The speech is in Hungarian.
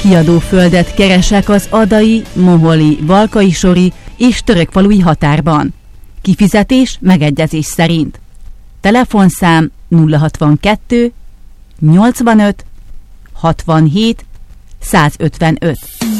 Kiadóföldet keresek az adai, moholi, valkai-sori és törökfalui határban. Kifizetés megegyezés szerint. Telefonszám 062 85 67 155.